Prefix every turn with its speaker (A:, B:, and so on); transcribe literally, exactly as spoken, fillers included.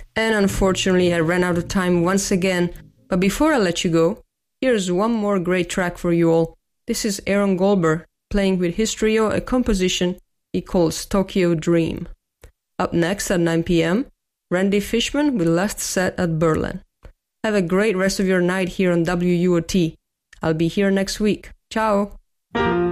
A: And unfortunately, I ran out of time once again. But before I let you go, here's one more great track for you all. This is Aaron Goldberg playing with his trio a composition he calls Tokyo Dream. Up next at nine p.m., Randy Fishman with Last Set at Berlin. Have a great rest of your night here on W U O T. I'll be here next week. Ciao!